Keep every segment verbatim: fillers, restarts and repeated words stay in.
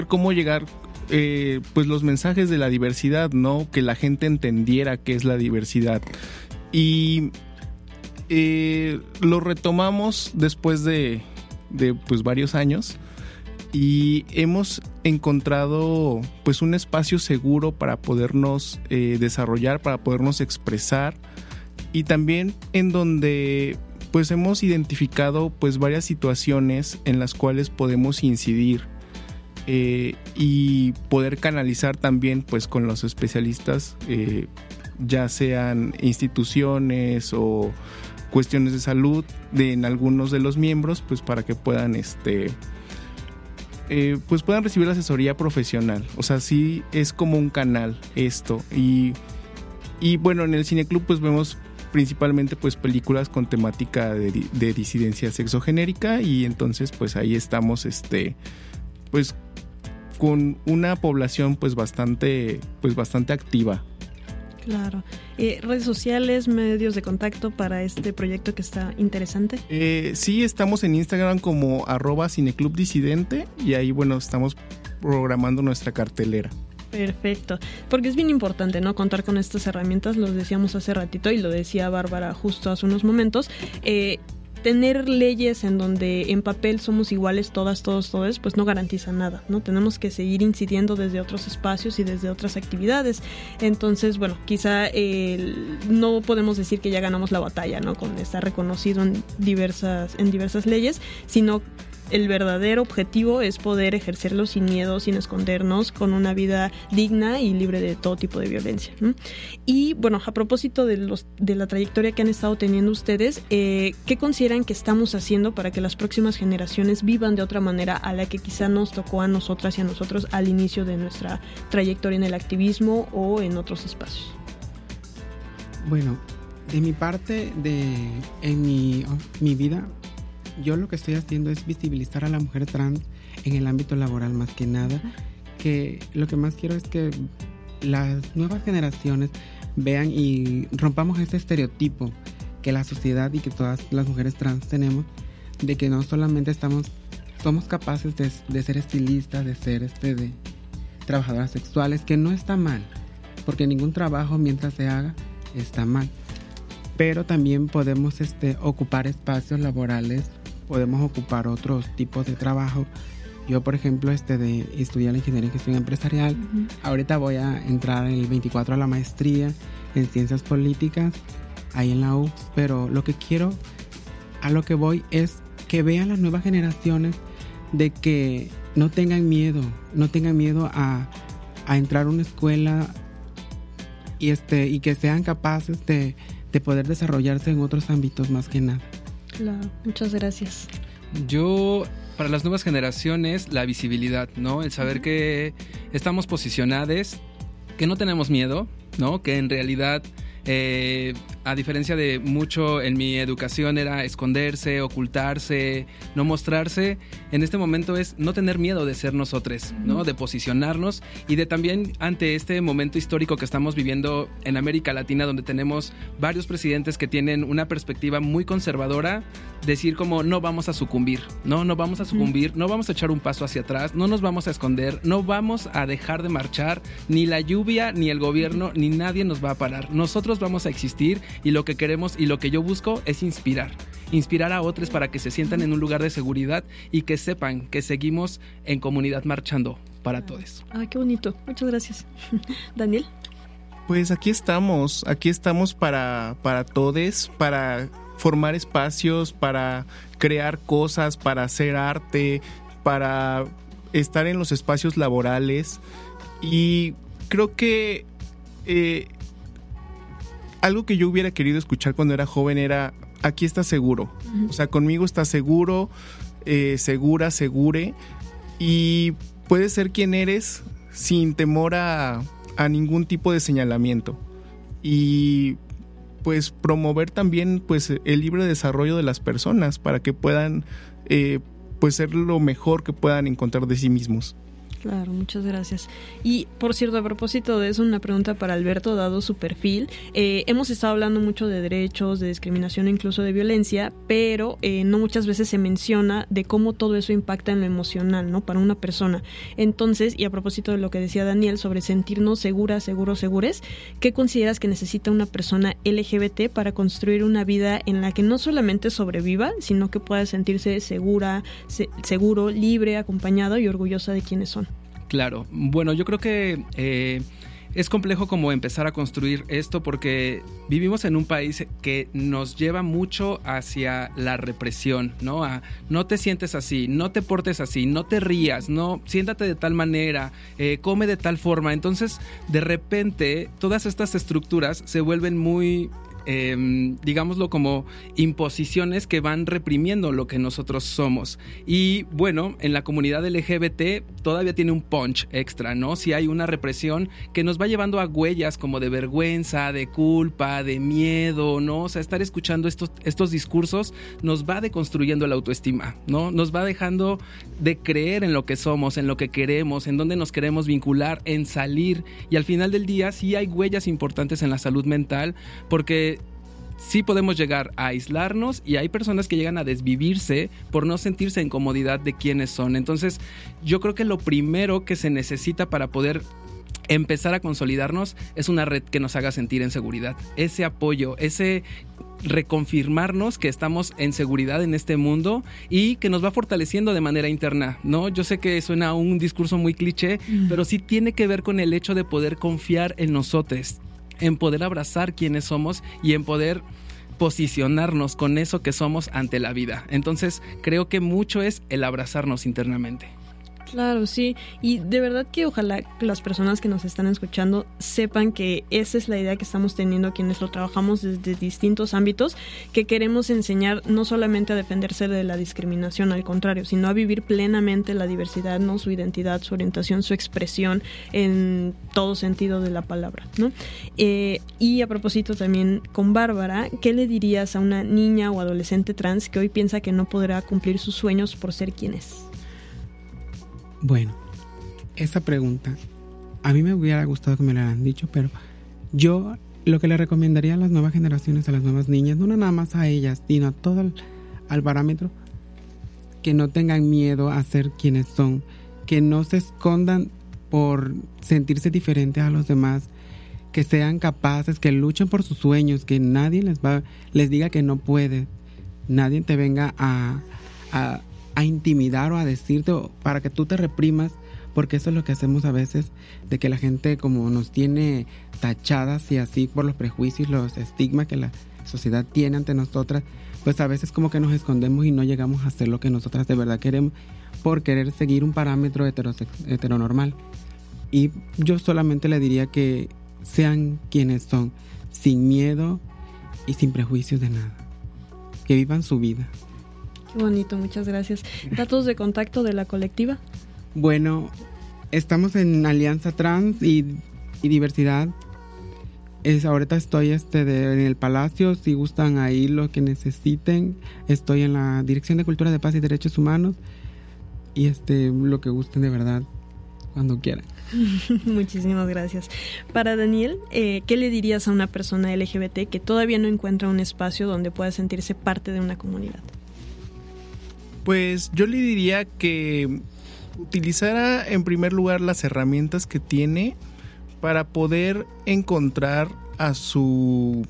cómo llegar eh, pues los mensajes de la diversidad, ¿no? Que la gente entendiera qué es la diversidad. Y eh, lo retomamos después de, de pues varios años y hemos encontrado pues un espacio seguro para podernos eh, desarrollar, para podernos expresar, y también en donde pues hemos identificado pues varias situaciones en las cuales podemos incidir eh, y poder canalizar también pues con los especialistas, eh, ya sean instituciones o cuestiones de salud de en algunos de los miembros, pues para que puedan este eh, pues puedan recibir asesoría profesional. O sea, sí es como un canal esto. Y, y bueno, en el Cineclub pues vemos principalmente pues películas con temática de, de disidencia sexogenérica, y entonces pues ahí estamos este pues con una población pues bastante pues bastante activa. Claro. Eh, ¿Redes sociales, medios de contacto para este proyecto que está interesante? Eh, sí, estamos en Instagram como arroba Cineclub Disidente, y ahí, bueno, estamos programando nuestra cartelera. Perfecto, porque es bien importante, ¿no? Contar con estas herramientas, lo decíamos hace ratito y lo decía Bárbara justo hace unos momentos. Eh, tener leyes en donde en papel somos iguales todas, todos, todos, pues no garantiza nada, ¿no? Tenemos que seguir incidiendo desde otros espacios y desde otras actividades. Entonces, bueno, quizá eh, no podemos decir que ya ganamos la batalla, ¿no? Con estar reconocido en diversas, en diversas leyes, sino el verdadero objetivo es poder ejercerlo sin miedo, sin escondernos, con una vida digna y libre de todo tipo de violencia. ¿Mm? Y bueno, a propósito de, los, de la trayectoria que han estado teniendo ustedes, eh, ¿qué consideran que estamos haciendo para que las próximas generaciones vivan de otra manera a la que quizá nos tocó a nosotras y a nosotros al inicio de nuestra trayectoria en el activismo o en otros espacios? Bueno, de mi parte, de en mi, oh, mi vida, yo lo que estoy haciendo es visibilizar a la mujer trans en el ámbito laboral más que nada, que lo que más quiero es que las nuevas generaciones vean y rompamos ese estereotipo que la sociedad y que todas las mujeres trans tenemos, de que no solamente estamos, somos capaces de, de ser estilistas, de ser este, de trabajadoras sexuales, que no está mal, porque ningún trabajo mientras se haga está mal, pero también podemos este, ocupar espacios laborales, podemos ocupar otros tipos de trabajo. Yo, por ejemplo, este de estudiar la ingeniería en gestión empresarial, uh-huh. Ahorita voy a entrar en el veinticuatro a la maestría en ciencias políticas, ahí en la U, pero lo que quiero, a lo que voy es que vean las nuevas generaciones de que no tengan miedo, no tengan miedo a, a entrar a una escuela y, este, y que sean capaces de, de poder desarrollarse en otros ámbitos más que nada. Claro, muchas gracias. Yo, para las nuevas generaciones, la visibilidad, ¿no? El saber que estamos posicionadas, que no tenemos miedo, ¿no? Que en realidad, eh, a diferencia de mucho en mi educación era esconderse, ocultarse, no mostrarse, en este momento es no tener miedo de ser nosotros, ¿no? De posicionarnos y de también ante este momento histórico que estamos viviendo en América Latina, donde tenemos varios presidentes que tienen una perspectiva muy conservadora, decir como no vamos a sucumbir, no, no vamos a sucumbir, no vamos a echar un paso hacia atrás, no nos vamos a esconder, no vamos a dejar de marchar, ni la lluvia, ni el gobierno, ni nadie nos va a parar. Nosotros vamos a existir y lo que queremos y lo que yo busco es inspirar, inspirar a otros para que se sientan en un lugar de seguridad y que sepan que seguimos en comunidad marchando para todos. Ay, qué bonito. Muchas gracias. Daniel. Pues aquí estamos, aquí estamos para, para todos, para formar espacios, para crear cosas, para hacer arte, para estar en los espacios laborales. Y creo que eh, algo que yo hubiera querido escuchar cuando era joven era: aquí estás seguro. Uh-huh. O sea, conmigo estás seguro, eh, segura, segure, y puedes ser quien eres sin temor a, a ningún tipo de señalamiento. Y pues promover también pues el libre desarrollo de las personas para que puedan eh, pues ser lo mejor que puedan encontrar de sí mismos. Claro, muchas gracias. Y por cierto, a propósito de eso, una pregunta para Alberto, dado su perfil. Eh, hemos estado hablando mucho de derechos, de discriminación e incluso de violencia, pero eh, no muchas veces se menciona de cómo todo eso impacta en lo emocional, ¿no? Para una persona. Entonces, y a propósito de lo que decía Daniel sobre sentirnos seguras, seguros, segures, ¿qué consideras que necesita una persona L G B T para construir una vida en la que no solamente sobreviva, sino que pueda sentirse segura, se- seguro, libre, acompañado y orgullosa de quienes son? Claro, bueno, yo creo que eh, es complejo como empezar a construir esto porque vivimos en un país que nos lleva mucho hacia la represión, ¿no? A no te sientes así, no te portes así, no te rías, no, siéntate de tal manera, eh, come de tal forma. Entonces, de repente, todas estas estructuras se vuelven muy... Eh, digámoslo como imposiciones que van reprimiendo lo que nosotros somos. Y bueno, en la comunidad L G B T todavía tiene un punch extra, ¿no? Si hay una represión que nos va llevando a huellas como de vergüenza, de culpa, de miedo, ¿no? O sea, estar escuchando estos, estos discursos nos va deconstruyendo la autoestima, ¿no? Nos va dejando de creer en lo que somos, en lo que queremos, en dónde nos queremos vincular, en salir. Y al final del día sí hay huellas importantes en la salud mental porque sí podemos llegar a aislarnos y hay personas que llegan a desvivirse por no sentirse en comodidad de quiénes son. Entonces, yo creo que lo primero que se necesita para poder empezar a consolidarnos es una red que nos haga sentir en seguridad. Ese apoyo, ese reconfirmarnos que estamos en seguridad en este mundo y que nos va fortaleciendo de manera interna, ¿no? Yo sé que suena a un discurso muy cliché, mm. pero sí tiene que ver con el hecho de poder confiar en nosotros, en poder abrazar quienes somos y en poder posicionarnos con eso que somos ante la vida. Entonces, creo que mucho es el abrazarnos internamente. Claro, sí, y de verdad que ojalá las personas que nos están escuchando sepan que esa es la idea que estamos teniendo quienes lo trabajamos desde distintos ámbitos, que queremos enseñar no solamente a defenderse de la discriminación, al contrario, sino a vivir plenamente la diversidad, ¿no? Su identidad, su orientación, su expresión en todo sentido de la palabra, ¿no? Eh, y a propósito también con Bárbara, ¿qué le dirías a una niña o adolescente trans que hoy piensa que no podrá cumplir sus sueños por ser quien es? Bueno, esa pregunta a mí me hubiera gustado que me la hayan dicho, pero yo lo que le recomendaría a las nuevas generaciones, a las nuevas niñas, no nada más a ellas, sino a todo el, al parámetro, que no tengan miedo a ser quienes son, que no se escondan por sentirse diferentes a los demás, que sean capaces, que luchen por sus sueños, que nadie les va, les diga que no puede, nadie te venga a, a a intimidar o a decirte o para que tú te reprimas, porque eso es lo que hacemos a veces, de que la gente como nos tiene tachadas y así por los prejuicios, los estigmas que la sociedad tiene ante nosotras, pues a veces como que nos escondemos y no llegamos a hacer lo que nosotras de verdad queremos por querer seguir un parámetro heterosex- heteronormal. Y yo solamente le diría que sean quienes son, sin miedo y sin prejuicios de nada, que vivan su vida. Qué bonito, muchas gracias. ¿Datos de contacto de la colectiva? Bueno, estamos en Alianza Trans y, y Diversidad. Es, ahorita estoy este de, en el Palacio, si gustan ahí lo que necesiten. Estoy en la Dirección de Cultura de Paz y Derechos Humanos. Y este lo que gusten de verdad, cuando quieran. Muchísimas gracias. Para Daniel, eh, ¿qué le dirías a una persona L G B T que todavía no encuentra un espacio donde pueda sentirse parte de una comunidad? Pues yo le diría que utilizara en primer lugar las herramientas que tiene para poder encontrar a su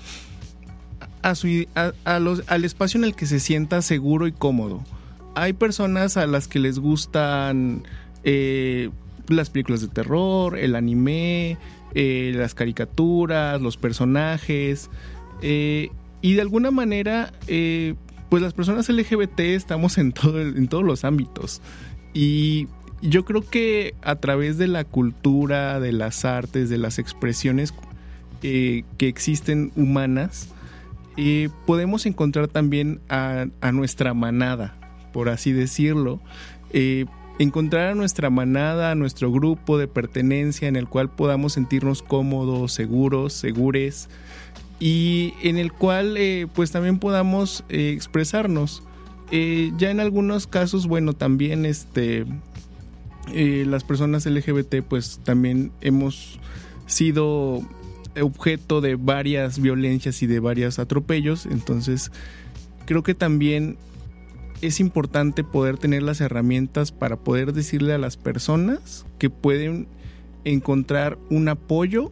a su a, a los, al espacio en el que se sienta seguro y cómodo. Hay personas a las que les gustan eh, las películas de terror, el anime, eh, las caricaturas, los personajes, eh, y de alguna manera eh, pues las personas L G B T estamos en todo el, en todos los ámbitos, y yo creo que a través de la cultura, de las artes, de las expresiones eh, que existen humanas, eh, podemos encontrar también a, a nuestra manada, por así decirlo, eh, encontrar a nuestra manada, a nuestro grupo de pertenencia en el cual podamos sentirnos cómodos, seguros, segures, y en el cual eh, pues también podamos eh, expresarnos. Eh, ya en algunos casos, bueno, también este eh, las personas L G B T pues también hemos sido objeto de varias violencias y de varios atropellos, entonces creo que también es importante poder tener las herramientas para poder decirle a las personas que pueden encontrar un apoyo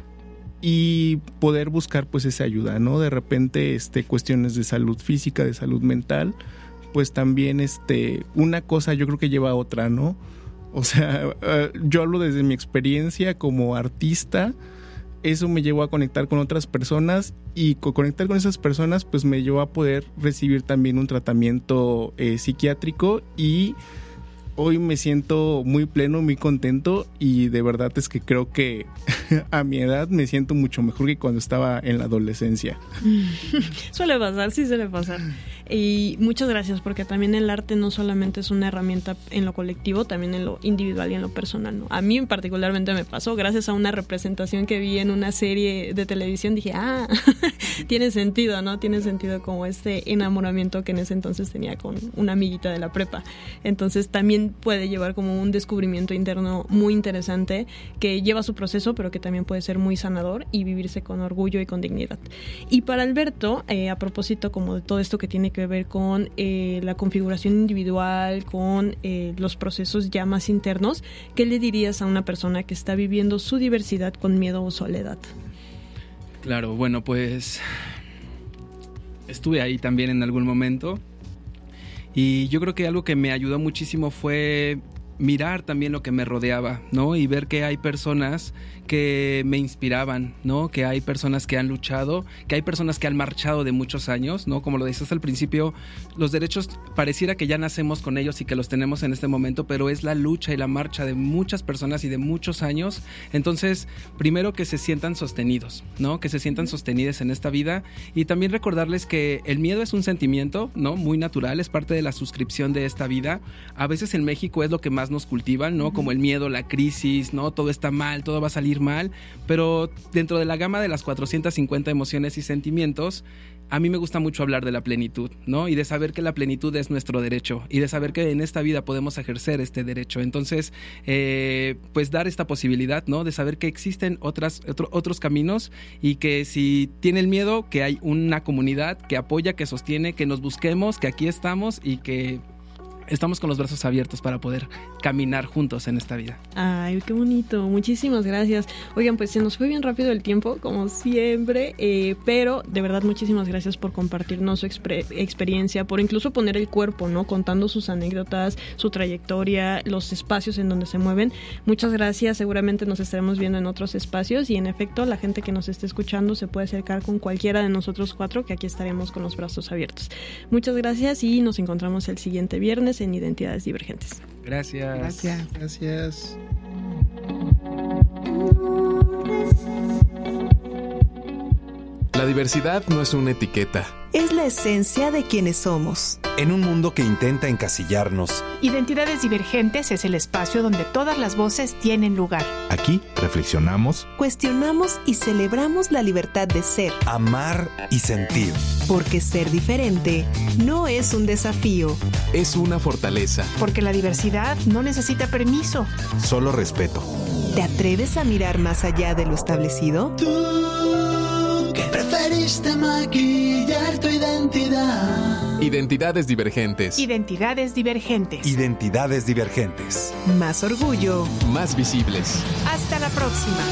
y poder buscar pues esa ayuda, ¿no? De repente este, cuestiones de salud física, de salud mental, pues también este, una cosa yo creo que lleva a otra, ¿no? O sea, uh, yo hablo desde mi experiencia como artista, eso me llevó a conectar con otras personas y co- conectar con esas personas pues me llevó a poder recibir también un tratamiento eh, psiquiátrico y hoy me siento muy pleno, muy contento y de verdad es que creo que a mi edad me siento mucho mejor que cuando estaba en la adolescencia. Suele pasar, sí suele pasar. Y muchas gracias, porque también el arte no solamente es una herramienta en lo colectivo, también en lo individual y en lo personal, ¿no? A mí particularmente me pasó, gracias a una representación que vi en una serie de televisión, dije, ah, tiene sentido, ¿no? Tiene sentido como este enamoramiento que en ese entonces tenía con una amiguita de la prepa. Entonces también puede llevar como un descubrimiento interno muy interesante que lleva su proceso, pero que también puede ser muy sanador y vivirse con orgullo y con dignidad. Y para Alberto, eh, a propósito como de todo esto que tiene que ver con eh, la configuración individual, con eh, los procesos ya más internos, ¿qué le dirías a una persona que está viviendo su diversidad con miedo o soledad? Claro, bueno, pues estuve ahí también en algún momento y yo creo que algo que me ayudó muchísimo fue mirar también lo que me rodeaba, ¿no? Y ver que hay personas que me inspiraban, ¿no? Que hay personas que han luchado, que hay personas que han marchado de muchos años, ¿no? Como lo decías al principio, los derechos pareciera que ya nacemos con ellos y que los tenemos en este momento, pero es la lucha y la marcha de muchas personas y de muchos años. Entonces, primero que se sientan sostenidos, ¿no? Que se sientan sostenidas en esta vida y también recordarles que el miedo es un sentimiento, ¿no? Muy natural, es parte de la suscripción de esta vida. A veces en México es lo que más nos cultivan, ¿no? Como el miedo, la crisis, ¿no? Todo está mal, todo va a salir mal, pero dentro de la gama de las cuatrocientas cincuenta emociones y sentimientos, a mí me gusta mucho hablar de la plenitud, ¿no? Y de saber que la plenitud es nuestro derecho y de saber que en esta vida podemos ejercer este derecho. Entonces, eh, pues dar esta posibilidad, ¿no? De saber que existen otras, otro, otros caminos y que si tienen miedo, que hay una comunidad que apoya, que sostiene, que nos busquemos, que aquí estamos y que estamos con los brazos abiertos para poder caminar juntos en esta vida. Ay, qué bonito. Muchísimas gracias. Oigan, pues se nos fue bien rápido el tiempo, como siempre, eh, pero de verdad muchísimas gracias por compartirnos su exper- experiencia, por incluso poner el cuerpo, ¿no? Contando sus anécdotas, su trayectoria, los espacios en donde se mueven. Muchas gracias. Seguramente nos estaremos viendo en otros espacios y en efecto la gente que nos esté escuchando se puede acercar con cualquiera de nosotros cuatro, que aquí estaremos con los brazos abiertos. Muchas gracias y nos encontramos el siguiente viernes en Identidades Divergentes. Gracias. Gracias. Gracias. La diversidad no es una etiqueta. Es la esencia de quienes somos. En un mundo que intenta encasillarnos, Identidades Divergentes es el espacio donde todas las voces tienen lugar. Aquí reflexionamos, Cuestionamos y celebramos la libertad de ser. amar y sentir. Porque ser diferente no es un desafío. es una fortaleza. Porque la diversidad no necesita permiso. solo respeto. ¿Te atreves a mirar más allá de lo establecido? Tú que preferiste maquillar tu identidad. Identidades divergentes. Identidades Divergentes. Identidades divergentes. Más orgullo. Más visibles. Hasta la próxima.